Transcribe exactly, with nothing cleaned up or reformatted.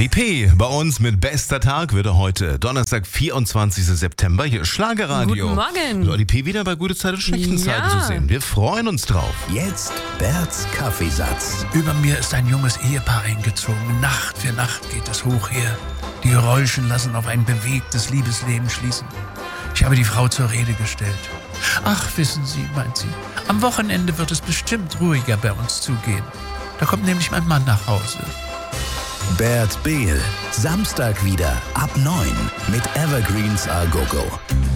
Lolli P. bei uns mit bester Tag wird er heute. Donnerstag, vierundzwanzigster September. Hier ist Schlagerradio. Guten Morgen. Lolli P. wieder bei gute Zeit und schlechten Ja. Zeiten zu sehen. Wir freuen uns drauf. Jetzt Berts Kaffeesatz. Über mir ist ein junges Ehepaar eingezogen. Nacht für Nacht geht es hoch her. Die Geräusche lassen auf ein bewegtes Liebesleben schließen. Ich habe die Frau zur Rede gestellt. Ach, wissen Sie, meint sie, am Wochenende wird es bestimmt ruhiger bei uns zugehen. Da kommt nämlich mein Mann nach Hause. Bert Behl. Samstag wieder ab neun mit Evergreens A Go Go.